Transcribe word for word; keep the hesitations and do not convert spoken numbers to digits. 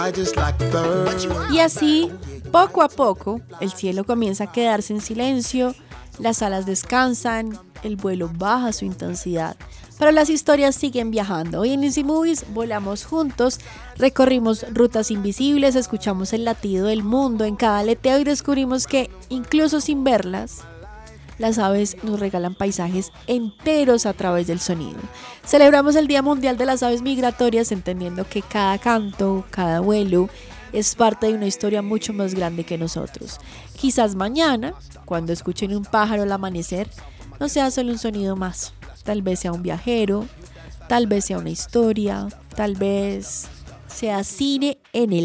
Y así, poco a poco, el cielo comienza a quedarse en silencio, las alas descansan, el vuelo baja su intensidad, pero las historias siguen viajando. Hoy en Easy Movies volamos juntos, recorrimos rutas invisibles, escuchamos el latido del mundo en cada aleteo y descubrimos que, incluso sin verlas, las aves nos regalan paisajes enteros a través del sonido. Celebramos el Día Mundial de las Aves Migratorias entendiendo que cada canto, cada vuelo es parte de una historia mucho más grande que nosotros. Quizás mañana, cuando escuchen un pájaro al amanecer, no sea solo un sonido más. Tal vez sea un viajero, tal vez sea una historia, tal vez sea cine en el